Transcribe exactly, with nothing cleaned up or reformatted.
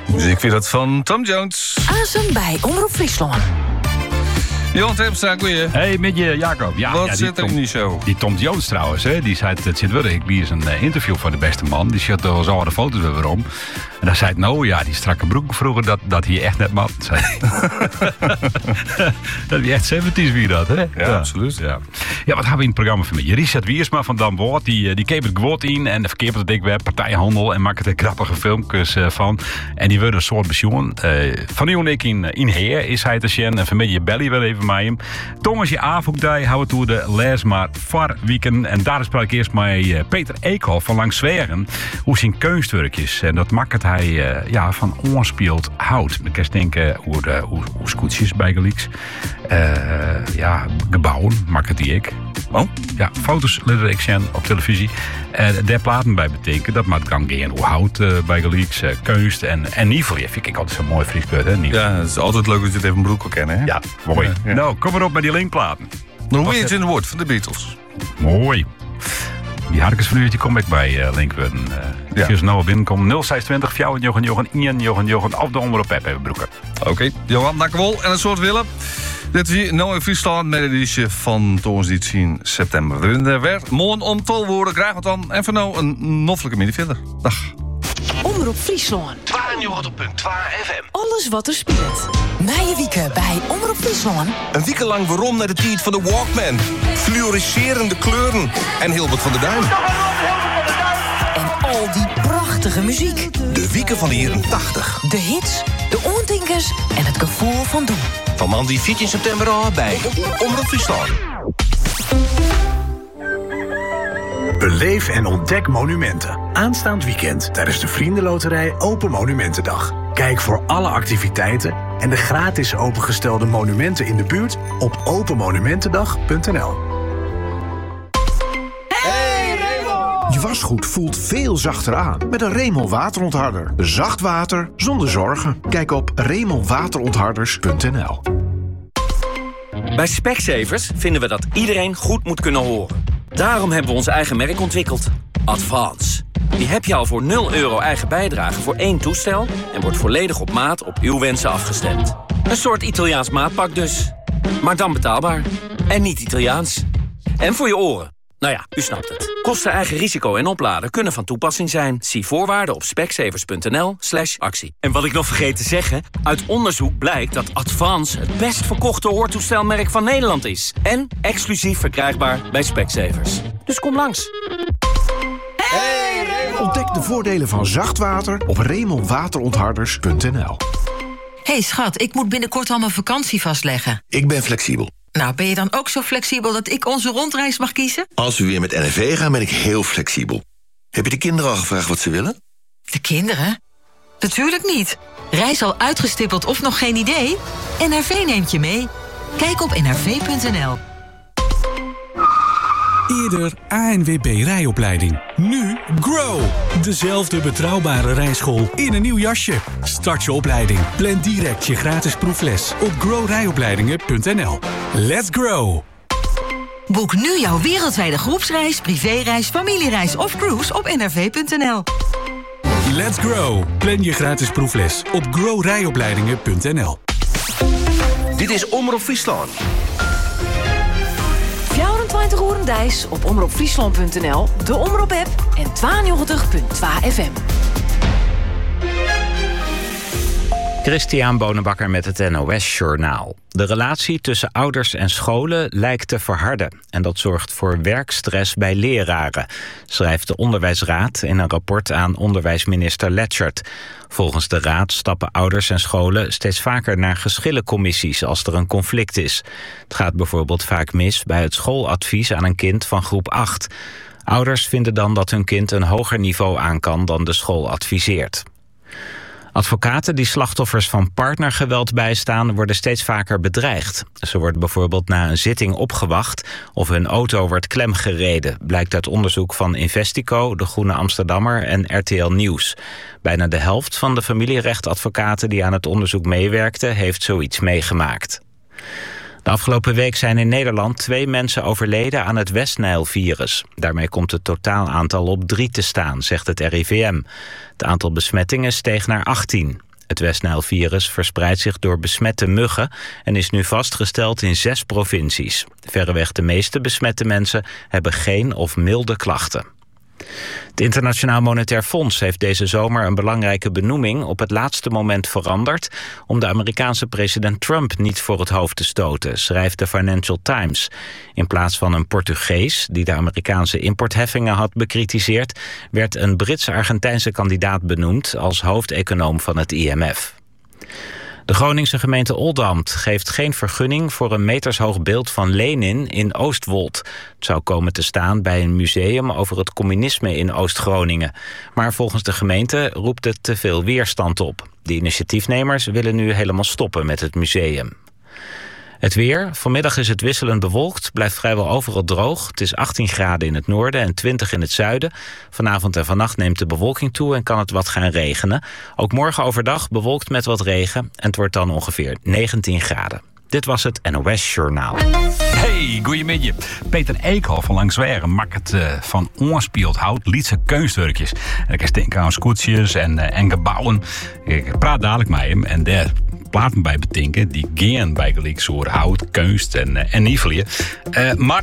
Muziek weer dat van Tom Jones. Azen bij Omroep Friesland. Johan Terpstra, goeie. Hey, met je Jacob. Ja, Wat ja, zit er in die show? Die Tom Jones trouwens, hè, die zei, het zit weer. Ik liet een uh, interview van de beste man. Die zat al zo de foto's weer om. En dan zei hij, nou ja, die strakke broek vroeger, dat, dat hij echt net mat. Zei dat hij echt zeventig wie dat, hè? Ja, ja, absoluut. Ja. ja, wat hebben we in het programma van mij? Richard Wiersma van Dan Woord, die, die keep het gewoon in. En de verkeerd het dik web, partijhandel. En maakt er grappige filmpjes uh, van. En die worden een soort pensioen. Uh, van u en ik in, in Heer is hij te zien. En vanmiddag je belly weer even met hem. Thomas je avonddag houden toe de les maar var weekend. En daar sprak ik eerst met uh, Peter Eekhoff van Langs Zweren. Hoe zijn kunstwerkjes. En dat maakt hij uh, ja, van ongespeeld hout. Ik kan denken hoe, de, hoe, hoe scootjes bij gelijks. Uh, ja, gebouwen maakt die ik. Oh? Ja, foto's laat ik zien op televisie. Uh, daar platen bij betekenen. Dat maakt kan geen hoe hout uh, bij gelijks. Uh, kunst en, en niveau. Ja, vind ik altijd zo'n mooi Fries woord, hè? Niveau. Ja, het is altijd leuk dat je het even broek wil kennen, hè? Ja, mooi. Ja, ja. Nou, kom maar op met die linkplaten. Nog weer iets in het woord van de Beatles. Mooi. Die harkensvloer die kom ik bij uh, Linkwoorden. Uh, Ja. Als je nou binnenkomt, nul zes twintig, vier, Jochen, Jochen, Ian, Jochen, Jochen, of de omroep Pep hebben broeken. Oké, okay. Johan, dankjewel. En een soort Willem. Dit is hier nou in Friesland met een editie van Toonsdienst in september. Er werd morgen om tol worden, graag wat dan. En voor nou een noffelijke middenvelder. Dag. Omroep Friesland. tweeënnegentig komma twee F M. Alles wat er speelt. Nije wieken bij Omroep Friesland. Een week lang waarom naar de tijd van de Walkman. Fluoriserende kleuren. En Hilbert van der Duin. En al die prachtige muziek. De wieken van de jaren tachtig. De hits, de oortinkers en het gevoel van doen. Van man die veertien september al bij Omroep Friesland. Beleef en ontdek monumenten. Aanstaand weekend tijdens de Vriendenloterij Open Monumentendag. Kijk voor alle activiteiten en de gratis opengestelde monumenten in de buurt op open monumentendag punt n l. Je wasgoed voelt veel zachter aan met een Remel waterontharder. Zacht water zonder zorgen. Kijk op remel waterontharders punt n l. Bij Specsavers vinden we dat iedereen goed moet kunnen horen. Daarom hebben we ons eigen merk ontwikkeld. Advance. Die heb je al voor nul euro eigen bijdrage voor één toestel en wordt volledig op maat op uw wensen afgestemd. Een soort Italiaans maatpak dus. Maar dan betaalbaar. En niet Italiaans. En voor je oren. Nou ja, u snapt het. Kosten, eigen risico en opladen kunnen van toepassing zijn. Zie voorwaarden op specsavers punt n l slash actie. En wat ik nog vergeet te zeggen, uit onderzoek blijkt dat Advance het best verkochte hoortoestelmerk van Nederland is. En exclusief verkrijgbaar bij Specsavers. Dus kom langs. Ontdek de voordelen van zacht water op remel waterontharders punt n l. Hey schat, ik moet binnenkort al mijn vakantie vastleggen. Ik ben flexibel. Nou, ben je dan ook zo flexibel dat ik onze rondreis mag kiezen? Als we weer met N R V gaan, ben ik heel flexibel. Heb je de kinderen al gevraagd wat ze willen? De kinderen? Natuurlijk niet. Reis al uitgestippeld of nog geen idee? N R V neemt je mee. Kijk op n r v punt n l. Eerder A N W B rijopleiding. Nu Grow. Dezelfde betrouwbare rijschool in een nieuw jasje. Start je opleiding. Plan direct je gratis proefles op grow rijopleidingen punt n l. Let's grow. Boek nu jouw wereldwijde groepsreis, privéreis, familiereis of cruise op n r v punt n l. Let's grow. Plan je gratis proefles op grow rijopleidingen punt n l. Dit is Omroep Friesland. vierentwintig uur Dijs op omroep friesland punt n l, de Omroep-app en tweeënnegentig komma twee F M. Christian Bonenbakker met het N O S-journaal. De relatie tussen ouders en scholen lijkt te verharden. En dat zorgt voor werkstress bij leraren, schrijft de Onderwijsraad in een rapport aan onderwijsminister Letchert. Volgens de raad stappen ouders en scholen steeds vaker naar geschillencommissies als er een conflict is. Het gaat bijvoorbeeld vaak mis bij het schooladvies aan een kind van groep acht. Ouders vinden dan dat hun kind een hoger niveau aan kan dan de school adviseert. Advocaten die slachtoffers van partnergeweld bijstaan worden steeds vaker bedreigd. Ze worden bijvoorbeeld na een zitting opgewacht of hun auto wordt klemgereden, blijkt uit onderzoek van Investico, De Groene Amsterdammer en R T L Nieuws. Bijna de helft van de familierechtadvocaten die aan het onderzoek meewerkten heeft zoiets meegemaakt. De afgelopen week zijn in Nederland twee mensen overleden aan het Westnijl-virus. Daarmee komt het totaalaantal op drie te staan, zegt het R I V M. Het aantal besmettingen steeg naar achttien. Het Westnijlvirus verspreidt zich door besmette muggen en is nu vastgesteld in zes provincies. Verreweg de meeste besmette mensen hebben geen of milde klachten. Het Internationaal Monetair Fonds heeft deze zomer een belangrijke benoeming op het laatste moment veranderd om de Amerikaanse president Trump niet voor het hoofd te stoten, schrijft de Financial Times. In plaats van een Portugees, die de Amerikaanse importheffingen had bekritiseerd, werd een Brits-Argentijnse kandidaat benoemd als hoofdeconoom van het I M F. De Groningse gemeente Oldambt geeft geen vergunning voor een metershoog beeld van Lenin in Oostwold. Het zou komen te staan bij een museum over het communisme in Oost-Groningen. Maar volgens de gemeente roept het te veel weerstand op. De initiatiefnemers willen nu helemaal stoppen met het museum. Het weer. Vanmiddag is het wisselend bewolkt. Blijft vrijwel overal droog. Het is achttien graden in het noorden en twintig in het zuiden. Vanavond en vannacht neemt de bewolking toe en kan het wat gaan regenen. Ook morgen overdag bewolkt met wat regen. En het wordt dan ongeveer negentien graden. Dit was het N O S Journaal. Hey, goeiemiddag. Peter Eekhoff van Langsweren maakt het uh, van onspield hout Lietse kunstwerkjes. En ik denk aan scootjes en, uh, en gebouwen. Ik praat dadelijk met hem en daar platen bij betinken die gaan bij gelijk soort hout, kunst en, uh, en nievelje. Uh, maar